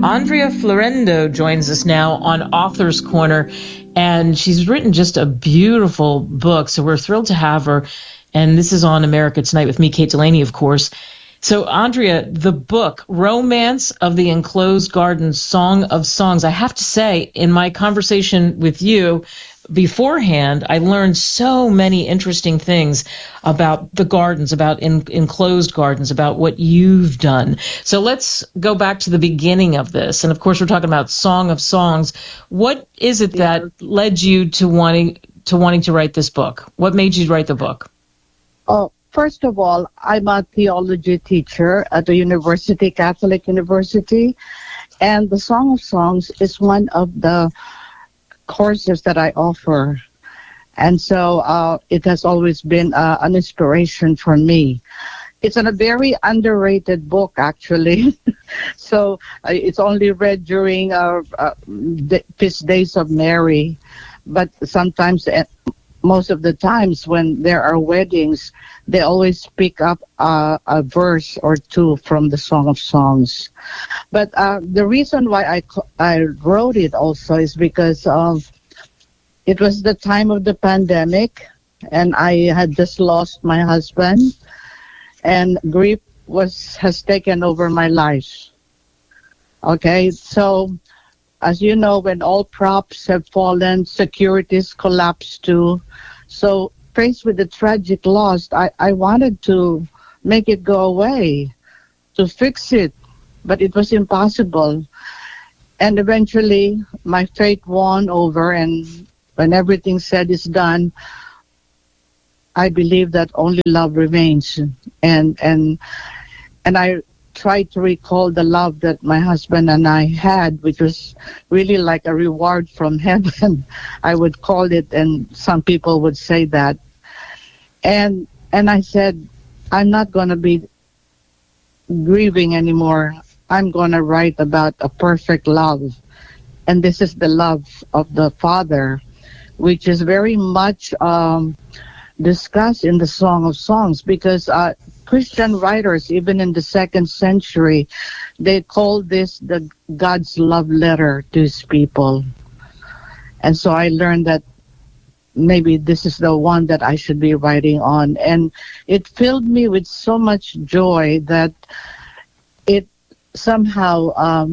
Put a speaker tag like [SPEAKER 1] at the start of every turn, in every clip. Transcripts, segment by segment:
[SPEAKER 1] Andrea Florendo joins us now on Author's Corner, and she's written just a beautiful book, so we're thrilled to have her. And this is on America Tonight with me, Kate Delaney, of course. So, Andrea, the book, Romance of the Enclosed Garden, Song of Songs. I have to say, in my conversation with you beforehand, I learned so many interesting things about the gardens, about enclosed gardens, about what you've done. So let's go back to the beginning of this. And, of course, we're talking about Song of Songs. What is it that led you to wanting to write this book? What made you write the book?
[SPEAKER 2] Oh, first of all, I'm a theology teacher at the university, Catholic University, and the Song of Songs is one of the courses that I offer. And so it has always been an inspiration for me. It's a very underrated book, actually. So it's only read during the feast days of Mary, but sometimes most of the times when there are weddings, they always pick up a verse or two from the Song of Songs. But the reason why I wrote it also is because it was the time of the pandemic, and I had just lost my husband, and grief has taken over my life. Okay, so as you know, when all props have fallen, securities collapsed too. So faced with the tragic loss, I wanted to make it go away, to fix it, but it was impossible. And eventually, my faith won over, and when everything said is done, I believe that only love remains. And I tried to recall the love that my husband and I had, which was really like a reward from heaven, I would call it, and some people would say that. And I said, I'm not going to be grieving anymore. I'm going to write about a perfect love. And this is the love of the Father, which is very much discussed in the Song of Songs, because Christian writers, even in the 2nd century, they called this the God's love letter to his people. And so I learned that maybe this is the one that I should be writing on. And it filled me with so much joy that it somehow,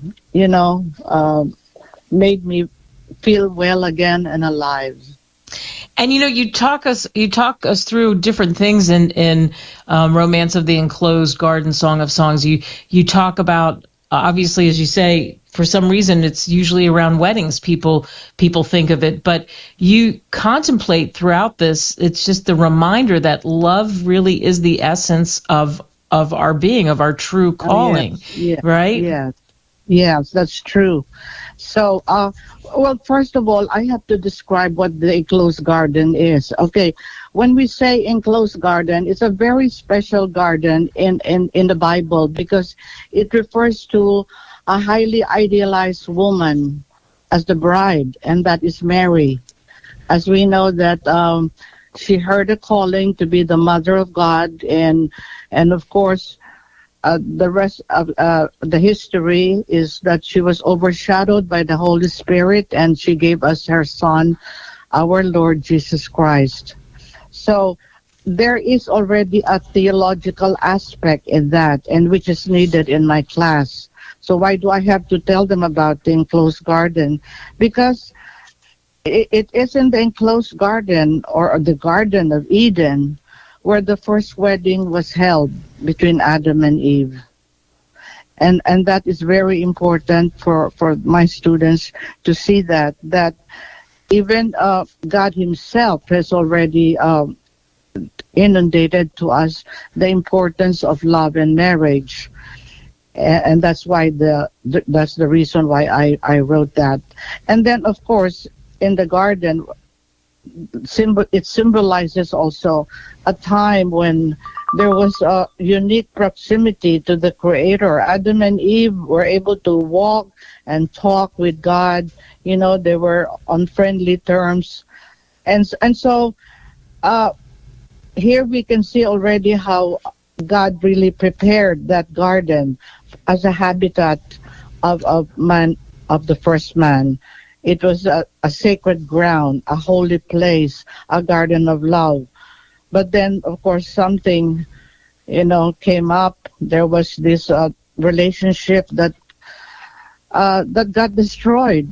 [SPEAKER 2] made me feel well again and alive.
[SPEAKER 1] And you talk us through different things in Romance of the Enclosed Garden, Song of Songs. You talk about, obviously, as you say, for some reason it's usually around weddings people think of it, but you contemplate throughout this. It's just the reminder that love really is the essence of our being, of our true calling, right?
[SPEAKER 2] Yes, that's true. So, well, first of all, I have to describe what the enclosed garden is. Okay, when we say enclosed garden, it's a very special garden in the Bible, because it refers to a highly idealized woman as the bride, and that is Mary. As we know that she heard a calling to be the mother of God, and of course, the rest of the history is that she was overshadowed by the Holy Spirit, and she gave us her Son, our Lord Jesus Christ. So there is already a theological aspect in that, and which is needed in my class. So why do I have to tell them about the enclosed garden? Because it is in the enclosed garden, or the Garden of Eden, where the first wedding was held between Adam and Eve. And that is very important for my students to see that even God himself has already inundated to us the importance of love and marriage. And that's why that's the reason why I wrote that. And then, of course, in the garden, it symbolizes also a time when there was a unique proximity to the Creator. Adam and Eve were able to walk and talk with God. They were on friendly terms. And so here we can see already how God really prepared that garden as a habitat of the first man. It was a sacred ground, a holy place, a garden of love. But then, of course, something, came up. There was this relationship that got destroyed.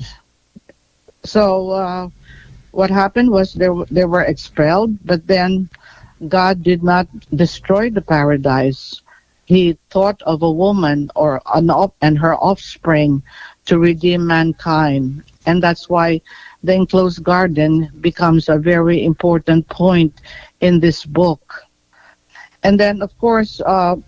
[SPEAKER 2] So what happened was they were expelled, but then God did not destroy the paradise. He thought of a woman and her offspring to redeem mankind. And that's why the enclosed garden becomes a very important point in this book. And then, of course,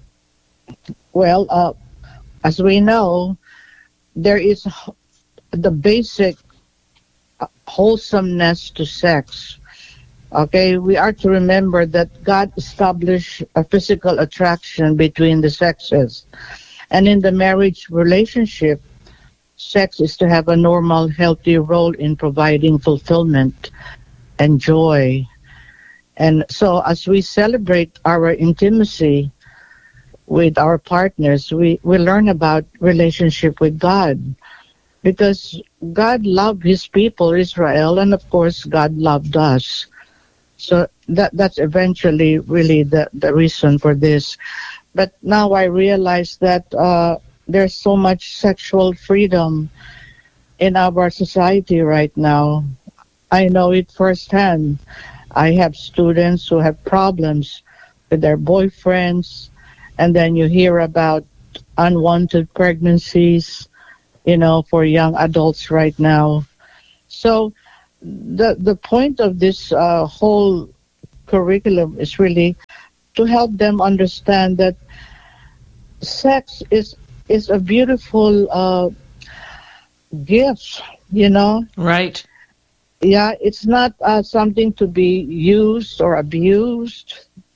[SPEAKER 2] as we know, there is the basic wholesomeness to sex. Okay, we are to remember that God established a physical attraction between the sexes. And in the marriage relationship, sex is to have a normal, healthy role in providing fulfillment and joy. And so as we celebrate our intimacy with our partners, we learn about relationship with God. Because God loved his people, Israel, and of course God loved us. So that's eventually really the reason for this. But now I realize that there's so much sexual freedom in our society right now. I know it firsthand. I have students who have problems with their boyfriends, and then you hear about unwanted pregnancies, for young adults right now. So the point of this whole curriculum is really to help them understand that sex is a beautiful gift,
[SPEAKER 1] Right.
[SPEAKER 2] Yeah, it's not something to be used or abused.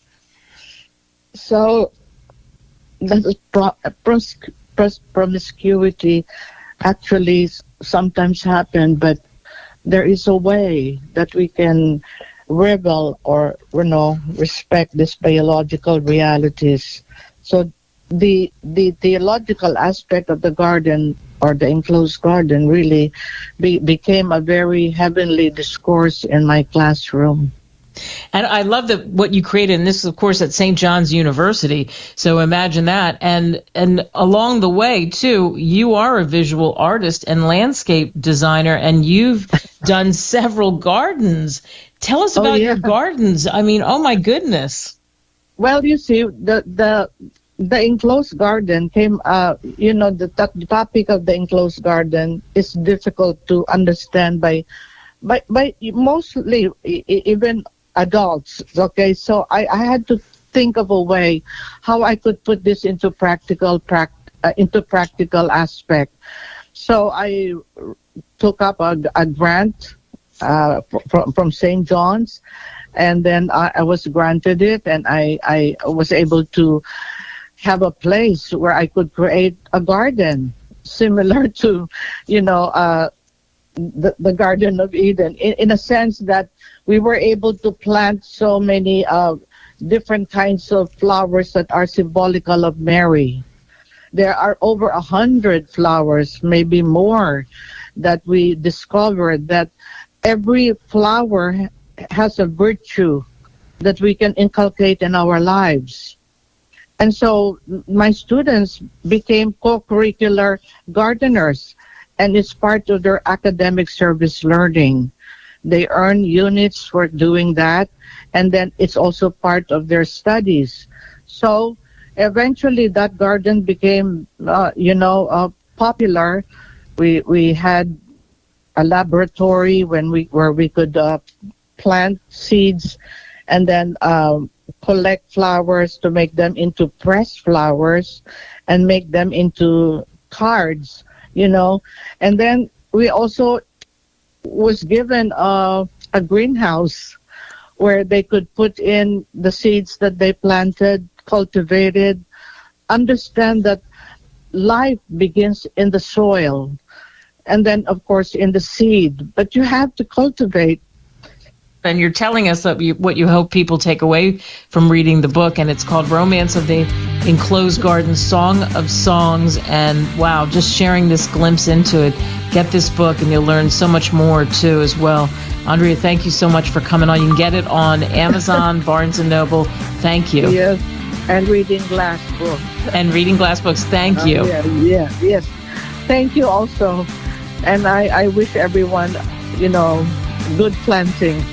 [SPEAKER 2] So that is promiscuity actually sometimes happen, but there is a way that we can rebel or respect these biological realities. So the theological aspect of the garden or the enclosed garden really became a very heavenly discourse in my classroom.
[SPEAKER 1] And I love that what you created, and this is, of course, at St. John's University. So imagine that. And along the way, too, you are a visual artist and landscape designer, and you've done several gardens. Tell us about your gardens. I mean, oh, my goodness.
[SPEAKER 2] Well, you see, the enclosed garden came, the topic of the enclosed garden is difficult to understand by mostly even adults. Okay, so I had to think of a way how I could put this into practical aspect. So I took up a grant from St. John's, and then I was granted it, and I was able to have a place where I could create a garden similar to, the Garden of Eden, in a sense that we were able to plant so many different kinds of flowers that are symbolical of Mary. There are over 100 flowers, maybe more, that we discovered that every flower has a virtue that we can inculcate in our lives. And so my students became co-curricular gardeners, and it's part of their academic service learning. They earn units for doing that, and then it's also part of their studies. So eventually that garden became, popular. We had a laboratory where we could plant seeds and then collect flowers to make them into pressed flowers and make them into cards, And then we also was given a greenhouse where they could put in the seeds that they planted, cultivated, understand that life begins in the soil and then, of course, in the seed. But you have to cultivate.
[SPEAKER 1] And you're telling us that what you hope people take away from reading the book, and it's called Romance of the Enclosed Garden, Song of Songs, and wow, just sharing this glimpse into it. Get this book and you'll learn so much more too as well. Andrea, thank you so much for coming on. You can get it on Amazon, Barnes & Noble. Thank you.
[SPEAKER 2] Yes, and Reading Glass Books.
[SPEAKER 1] And Reading Glass Books, thank you.
[SPEAKER 2] Yes. Thank you also. And I wish everyone, good planting.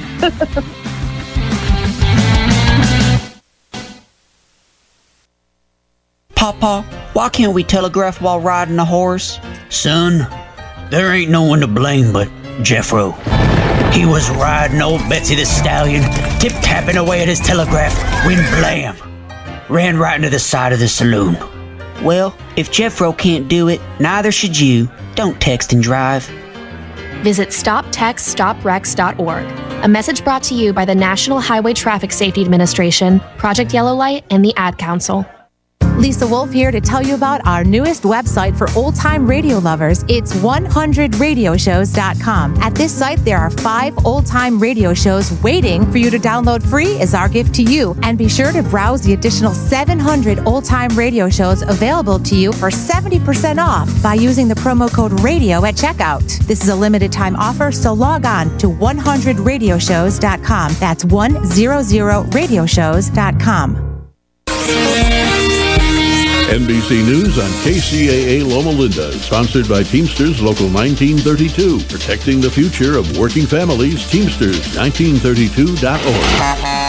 [SPEAKER 3] Papa, why can't we telegraph while riding a horse?
[SPEAKER 4] Son, there ain't no one to blame but Jeffro. He was riding old Betsy the Stallion, tip-tapping away at his telegraph, when blam! Ran right into the side of the saloon.
[SPEAKER 3] Well, if Jeffro can't do it, neither should you. Don't text and drive.
[SPEAKER 5] Visit StopTextStopWrecks.org. A message brought to you by the National Highway Traffic Safety Administration, Project Yellow Light, and the Ad Council.
[SPEAKER 6] Lisa Wolf here to tell you about our newest website for old-time radio lovers. It's 100radioshows.com. At this site, there are 5 old-time radio shows waiting for you to download free as our gift to you. And be sure to browse the additional 700 old-time radio shows available to you for 70% off by using the promo code RADIO at checkout. This is a limited-time offer, so log on to 100radioshows.com. That's 100radioshows.com.
[SPEAKER 7] NBC News on KCAA Loma Linda, sponsored by Teamsters Local 1932, protecting the future of working families. Teamsters1932.org.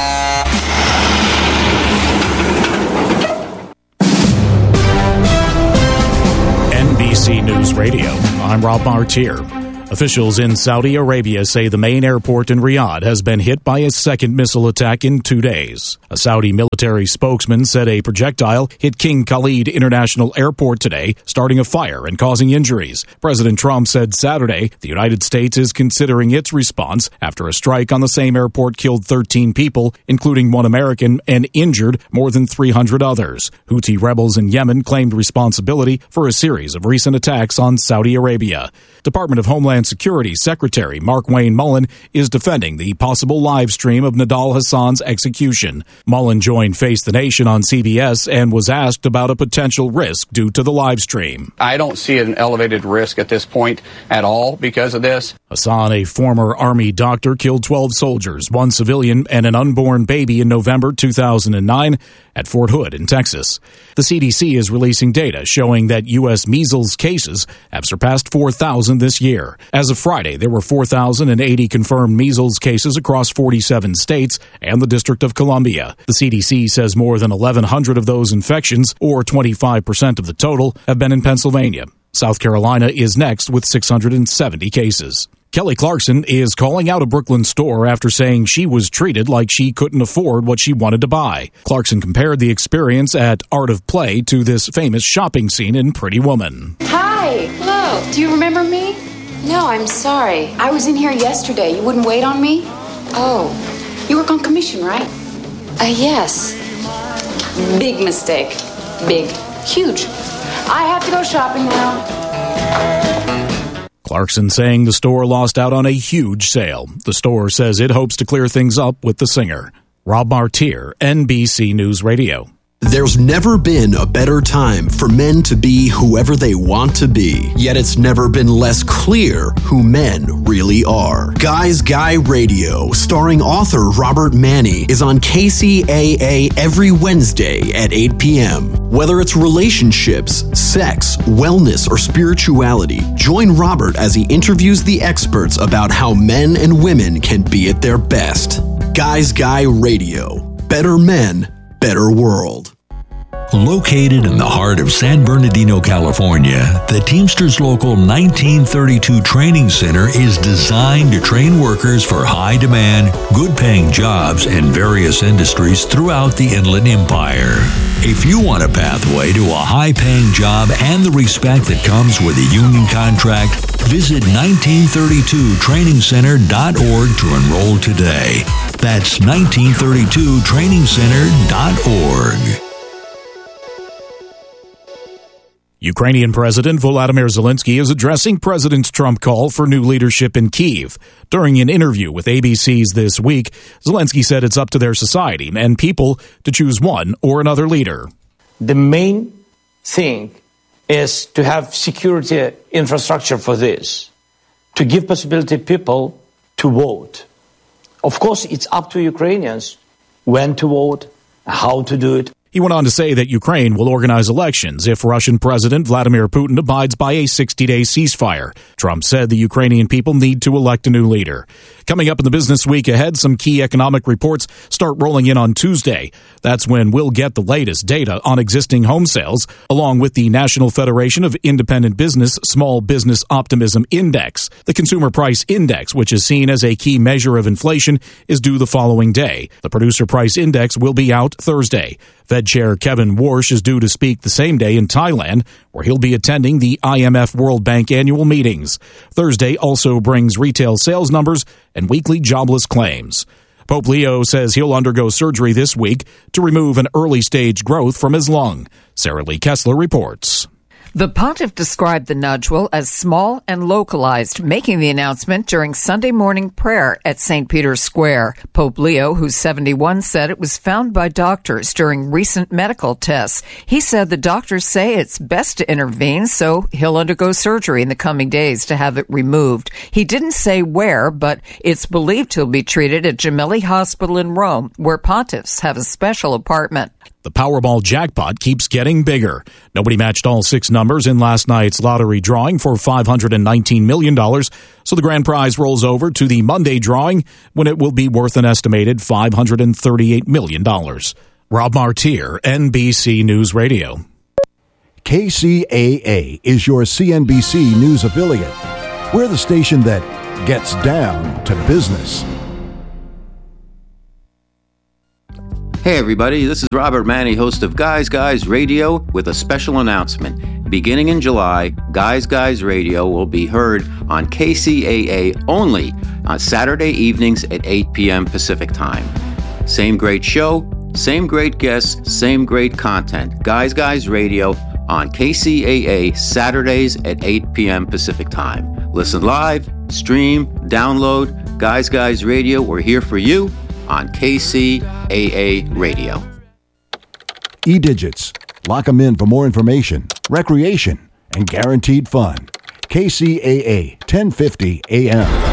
[SPEAKER 8] NBC News Radio. I'm Rob Martier. Officials in Saudi Arabia say the main airport in Riyadh has been hit by a second missile attack in 2 days. A Saudi military spokesman said a projectile hit King Khalid International Airport today, starting a fire and causing injuries. President Trump said Saturday the United States is considering its response after a strike on the same airport killed 13 people, including 1 American, and injured more than 300 others. Houthi rebels in Yemen claimed responsibility for a series of recent attacks on Saudi Arabia. Department of Homeland Security Secretary Mark Wayne Mullen is defending the possible live stream of Nidal Hassan's execution. Mullen joined Face the Nation on CBS and was asked about a potential risk due to the live stream.
[SPEAKER 9] I don't see an elevated risk at this point at all because of this.
[SPEAKER 8] Hassan, a former Army doctor, killed 12 soldiers, 1 civilian, and an unborn baby in November 2009 at Fort Hood in Texas. The CDC is releasing data showing that U.S. measles cases have surpassed 4,000 this year. As of Friday, there were 4,080 confirmed measles cases across 47 states and the District of Columbia. The CDC says more than 1,100 of those infections, or 25% of the total, have been in Pennsylvania. South Carolina is next with 670 cases. Kelly Clarkson is calling out a Brooklyn store after saying she was treated like she couldn't afford what she wanted to buy. Clarkson compared the experience at Art of Play to this famous shopping scene in Pretty Woman.
[SPEAKER 10] Hi. Hello. Do you remember me? No, I'm sorry. I was in here yesterday. You wouldn't wait on me? Oh. You work on commission, right? Yes. Big mistake. Big. Huge. I have to go shopping now.
[SPEAKER 8] Clarkson saying the store lost out on a huge sale. The store says it hopes to clear things up with the singer. Rob Martier, NBC News Radio.
[SPEAKER 11] There's never been a better time for men to be whoever they want to be, yet it's never been less clear who men really are. Guys Guy Radio, starring author Robert Manni, is on KCAA every Wednesday at 8 p.m. Whether it's relationships, sex, wellness, or spirituality, join Robert as he interviews the experts about how men and women can be at their best. Guys Guy Radio. Better men, better world.
[SPEAKER 12] Located in the heart of San Bernardino, California, the Teamsters Local 1932 Training Center is designed to train workers for high-demand, good-paying jobs in various industries throughout the Inland Empire. If you want a pathway to a high-paying job and the respect that comes with a union contract, visit 1932trainingcenter.org to enroll today. That's 1932trainingcenter.org.
[SPEAKER 8] Ukrainian President Volodymyr Zelensky is addressing President Trump's call for new leadership in Kyiv. During an interview with ABC's This Week, Zelensky said it's up to their society and people to choose one or another leader.
[SPEAKER 13] the main thing is to have security infrastructure for this, to give possibility people to vote. Of course, it's up to Ukrainians when to vote, how to do it.
[SPEAKER 8] He went on to say that Ukraine will organize elections if Russian President Vladimir Putin abides by a 60-day ceasefire. Trump said the Ukrainian people need to elect a new leader. Coming up in the business week ahead, some key economic reports start rolling in on Tuesday. That's when we'll get the latest data on existing home sales, along with the National Federation of Independent Business Small Business Optimism Index. The Consumer Price Index, which is seen as a key measure of inflation, is due the following day. The Producer Price Index will be out Thursday. Fed Chair Kevin Warsh is due to speak the same day in Thailand, where he'll be attending the IMF World Bank annual meetings. Thursday also brings retail sales numbers and weekly jobless claims. Pope Leo says he'll undergo surgery this week to remove an early-stage growth from his lung. Sarah Lee Kessler reports.
[SPEAKER 14] The pontiff described the nodule as small and localized, making the announcement during Sunday morning prayer at St. Peter's Square. Pope Leo, who's 71, said it was found by doctors during recent medical tests. He said the doctors say it's best to intervene, so he'll undergo surgery in the coming days to have it removed. He didn't say where, but it's believed he'll be treated at Gemelli Hospital in Rome, where pontiffs have a special apartment.
[SPEAKER 8] The Powerball jackpot keeps getting bigger. Nobody matched all 6 numbers in last night's lottery drawing for $519 million, so the grand prize rolls over to the Monday drawing when it will be worth an estimated $538 million. Rob Martier, NBC News Radio.
[SPEAKER 15] KCAA is your CNBC News affiliate. We're the station that gets down to business.
[SPEAKER 16] Hey everybody, this is Robert Manny, host of Guys Radio, with a special announcement. Beginning in July, Guys Radio will be heard on KCAA only on Saturday evenings at 8 p.m. Pacific Time. Same great show, same great guests, same great content. Guys Radio on KCAA Saturdays at 8 p.m. Pacific Time. Listen live, stream, download. Guys Radio, we're here for you on KCAA Radio.
[SPEAKER 15] E-Digits. Lock them in for more information, recreation, and guaranteed fun. KCAA 1050 AM.